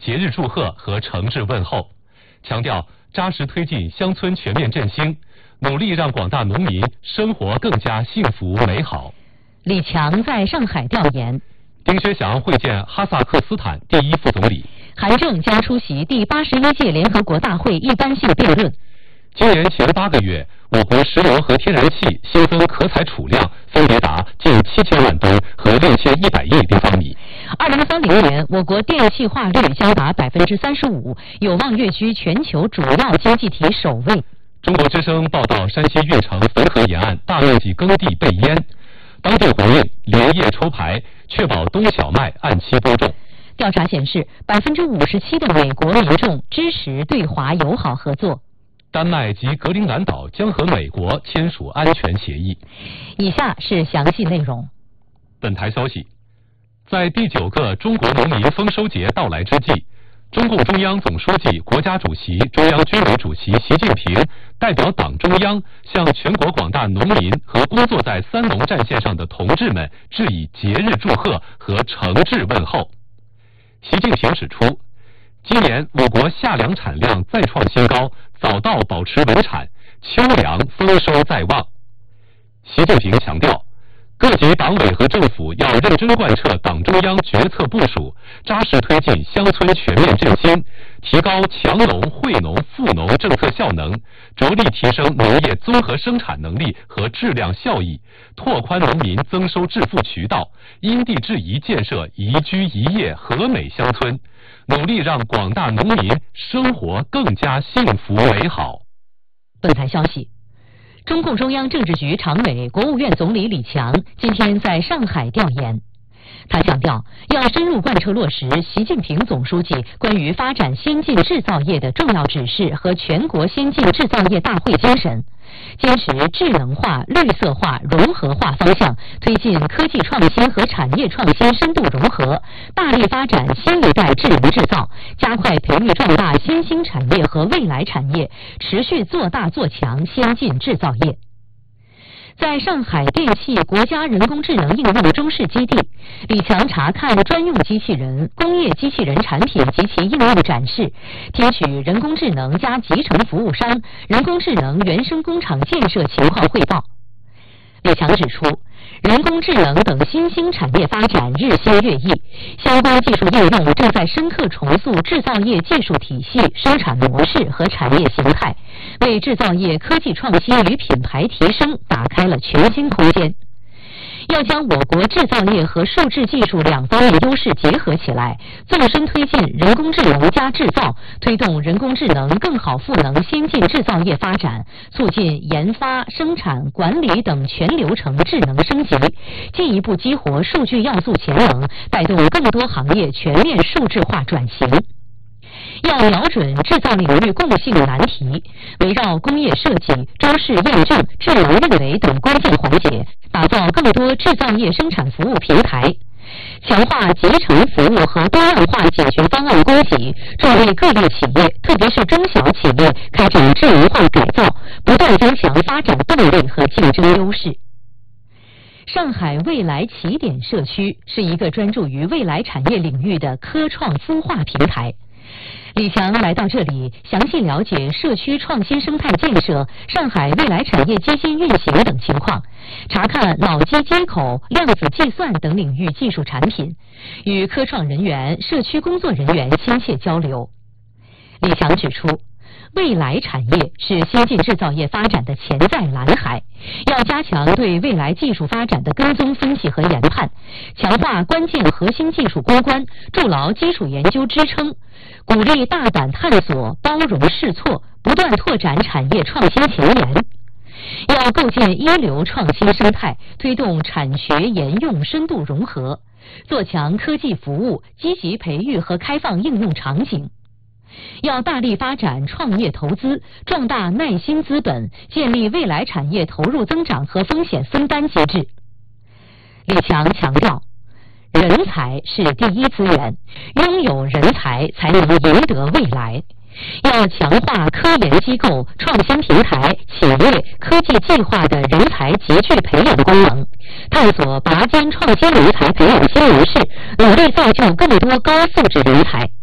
节日祝贺和诚挚问候，强调扎实推进乡村全面振兴，努力让广大农民生活更加幸福美好。 李强在上海调研。 丁薛祥会见哈萨克斯坦第1副总理。 韩正将出席第81届联合国大会一般性辩论。 今年前8个月，我国石油和天然气新增可采储量分别达近7000万吨和6100亿立方米。 2030年，我国电气化率将达35%，有望跃居全球主要经济体首位。 中国之声报道，山西运城汾河沿岸大面积耕地被淹，当地回应连夜抽排，确保冬小麦按期播种。 调查显示，57%的美国民众支持对华友好合作。 丹麦及格陵兰岛将和美国签署安全协议。 以下是详细内容。 本台消息，在第9个中国农民丰收节到来之际，中共中央总书记、国家主席、中央军委主席习近平代表党中央向全国广大农民和工作在三农战线上的同志们致以节日祝贺和诚挚问候。习近平指出，今年我国夏粮产量再创新高，早稻保持稳产，秋粮丰收在望。习近平强调，各级党委和政府要认真贯彻党中央决策部署，扎实推进乡村全面振兴，提高强农、惠农、富农政策效能，着力提升农业综合生产能力和质量效益，拓宽农民增收致富渠道，因地制宜建设宜居宜业和美乡村，努力让广大农民生活更加幸福美好。 本台消息，中共中央政治局常委、国务院总理李强今天在上海调研。他强调，要深入贯彻落实习近平总书记关于发展先进制造业的重要指示和全国先进制造业大会精神，坚持智能化、绿色化、融合化方向，推进科技创新和产业创新深度融合，大力发展新一代智能制造，加快培育壮大新兴产业和未来产业，持续做大做强先进制造业。在上海电气国家人工智能应用中试基地，李强查看专用机器人、工业机器人产品及其应用展示，听取人工智能加集成服务商、人工智能原生工厂建设情况汇报。李强指出，人工智能等新兴产业发展日新月异，相关技术应用正在深刻重塑制造业技术体系、生产模式和产业形态，为制造业科技创新与品牌提升打开了全新空间。要将我国制造业和数字技术两方面优势结合起来，纵深推进人工智能加制造，推动人工智能更好赋能先进制造业发展，促进研发、生产、管理等全流程智能升级，进一步激活数据要素潜能，带动更多行业全面数字化转型。要瞄准制造领域共性难题，围绕工业设计、周式验证、智能运维等关键环节，打造更多制造业生产服务平台，强化集成服务和多样化解决方案供给，助力各类企业，特别是中小企业开展智能化改造，不断增强发展动力和竞争优势。上海未来起点社区是一个专注于未来产业领域的科创孵化平台。李强来到这里，详细了解社区创新生态建设、上海未来产业基金运行等情况，查看脑机接口、量子计算等领域技术产品，与科创人员、社区工作人员亲切交流。李强指出，未来产业是先进制造业发展的潜在蓝海，要加强对未来技术发展的跟踪分析和研判，强化关键核心技术攻关，筑牢基础研究支撑，鼓励大胆探索、包容试错，不断拓展产业创新前沿。要构建一流创新生态，推动产学研用深度融合，做强科技服务，积极培育和开放应用场景。要大力发展创业投资，壮大耐心资本，建立未来产业投入增长和风险分担机制。李强强调，人才是第一资源，拥有人才才能赢得未来。要强化科研机构、创新平台、企业、科技计划的人才集聚培养功能，探索拔尖创新人才培养新模式，努力造就更多高素质人才。